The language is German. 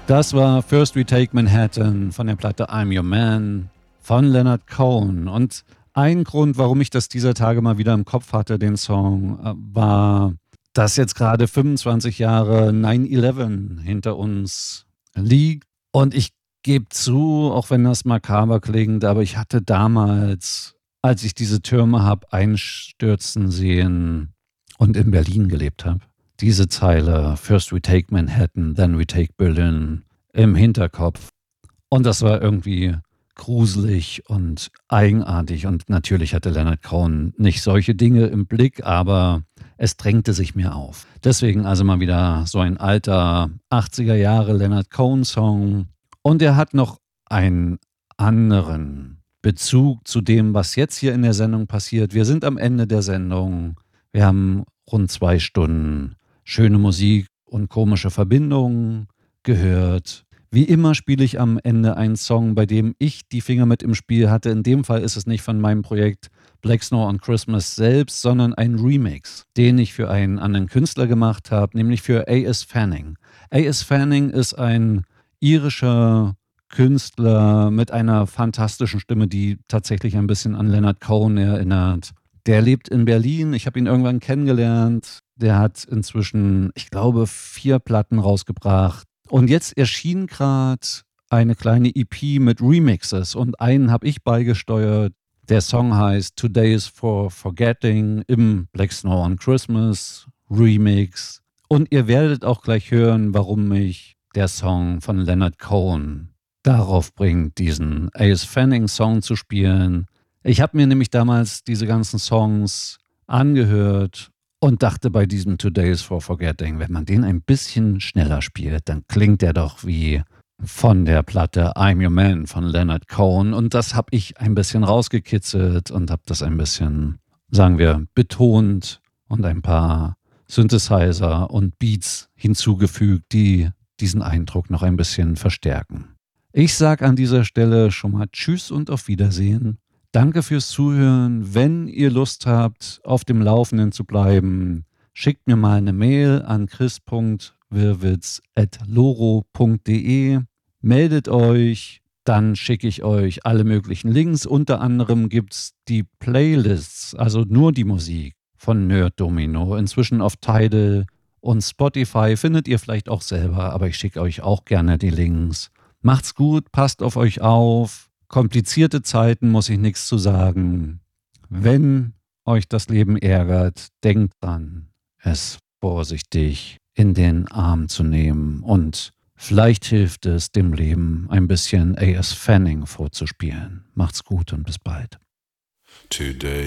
Das war First We Take Manhattan von der Platte I'm Your Man von Leonard Cohen. Und ein Grund, warum ich das dieser Tage mal wieder im Kopf hatte, den Song, war, dass jetzt gerade 25 Jahre 9/11 hinter uns liegt. Und ich gebe zu, auch wenn das makaber klingt, aber ich hatte damals, als ich diese Türme habe einstürzen sehen und in Berlin gelebt habe, diese Zeile, First we take Manhattan, then we take Berlin, im Hinterkopf. Und das war irgendwie gruselig und eigenartig. Und natürlich hatte Leonard Cohen nicht solche Dinge im Blick, aber es drängte sich mir auf. Deswegen also mal wieder so ein alter 80er Jahre Leonard Cohen-Song. Und er hat noch einen anderen Bezug zu dem, was jetzt hier in der Sendung passiert. Wir sind am Ende der Sendung. Wir haben rund 2 Stunden schöne Musik und komische Verbindungen gehört. Wie immer spiele ich am Ende einen Song, bei dem ich die Finger mit im Spiel hatte. In dem Fall ist es nicht von meinem Projekt Black Snow on Christmas selbst, sondern ein Remix, den ich für einen anderen Künstler gemacht habe, nämlich für A.S. Fanning. A.S. Fanning ist ein irischer Künstler mit einer fantastischen Stimme, die tatsächlich ein bisschen an Leonard Cohen erinnert. Der lebt in Berlin. Ich habe ihn irgendwann kennengelernt. Der hat inzwischen, ich glaube, 4 Platten rausgebracht. Und jetzt erschien gerade eine kleine EP mit Remixes und einen habe ich beigesteuert. Der Song heißt Today is for Forgetting im Black Snow on Christmas Remix. Und ihr werdet auch gleich hören, warum mich der Song von Leonard Cohen darauf bringt, diesen A.S. Fanning Song zu spielen. Ich habe mir nämlich damals diese ganzen Songs angehört und dachte bei diesem Today is for Forgetting, wenn man den ein bisschen schneller spielt, dann klingt der doch wie von der Platte I'm Your Man von Leonard Cohen. Und das habe ich ein bisschen rausgekitzelt und habe das ein bisschen, sagen wir, betont und ein paar Synthesizer und Beats hinzugefügt, die diesen Eindruck noch ein bisschen verstärken. Ich sage an dieser Stelle schon mal Tschüss und auf Wiedersehen. Danke fürs Zuhören. Wenn ihr Lust habt, auf dem Laufenden zu bleiben, schickt mir mal eine Mail an chris.wirwitz@loro.de. Meldet euch, dann schicke ich euch alle möglichen Links. Unter anderem gibt es die Playlists, also nur die Musik von Nerd Domino. Inzwischen auf Tidal und Spotify findet ihr vielleicht auch selber, aber ich schicke euch auch gerne die Links. Macht's gut, passt auf euch auf. Komplizierte Zeiten, muss ich nichts zu sagen. Wenn euch das Leben ärgert, denkt dran, es vorsichtig in den Arm zu nehmen und vielleicht hilft es dem Leben ein bisschen A.S. Fanning vorzuspielen. Macht's gut und bis bald. Today